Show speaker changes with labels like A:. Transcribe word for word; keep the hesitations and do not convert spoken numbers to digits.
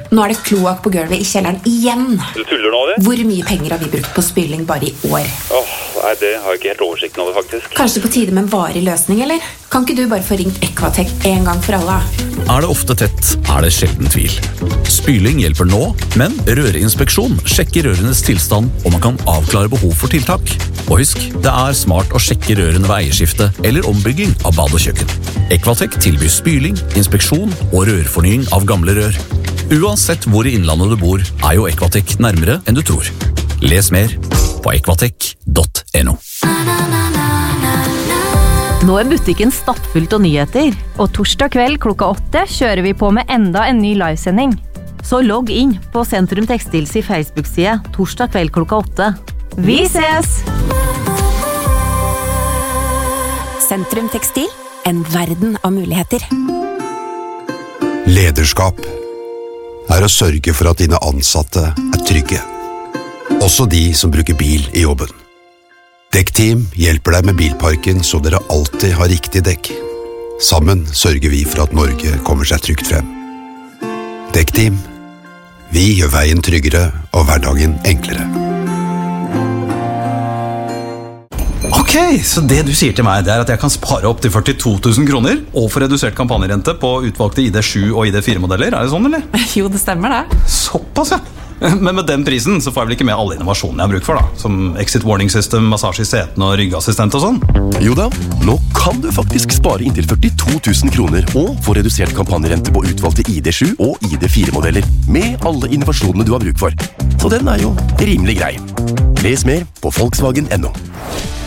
A: Nå er det kloakk på gulvet i kjelleren igjen.
B: Du tuller nå, det?
A: Hvor mye penger har vi brukt på spyling bare i år?
B: Åh, nei, det har jeg ikke helt oversikten over, faktisk.
A: Kanskje på tide med en varig løsning, eller? Kan ikke du bare få ringt Equatech en gang for alle?
C: Er det ofte tett, er det sjelden tvil. Spyling hjelper nå, men rørinspeksjon sjekker rørenes tilstand, og man kan avklare behov for tiltak. Og husk, det er smart å sjekke rørene ved eierskifte eller ombygging av bad og kjøkken. Equatech tilbyr spyling, inspeksjon og rørfornying av gamle rør. Uansett hvor i innlandet du bor, er jo Equatech nærmere enn du tror. Les mer på equatech punktum no.
D: Nå er butikken stappfullt av nyheter, og torsdag kveld klokka åtte kjører vi på med enda en ny livesending. Så logg inn på Sentrum Textils i Facebook-side torsdag kveld klokka åtte. Vi ses!
A: Sentrum Textil, en verden av muligheter.
E: Lederskap er å sørge for at dine ansatte er trygge. Også de som bruker bil i jobben. Dekkteam hjelper deg med bilparken så dere alltid har riktig dekk. Sammen sørger vi for at Norge kommer seg trygt frem. Dekkteam. Vi gjør veien tryggere og hverdagen enklere.
F: Ok, så det du sier til meg det er at jeg kan spare opp til førtito tusen kroner og få redusert kampanjerente på utvalgte I D sju og I D fire modeller, er det sånn, eller?
G: Jo, det stemmer det.
F: Såpass, ja. Men med den prisen så får jeg vel ikke med alle innovasjonene jeg har bruk for da, som exit warning system, massasje I seten og ryggassistent og sånn.
H: Jo da, nå kan du faktisk spare inntil førtito tusen kroner og få redusert kampanjerente på utvalgte I D sju og I D fire modeller med alle innovasjonene du har bruk for. Så den er jo rimelig grei. Les mer på Volkswagen punktum no.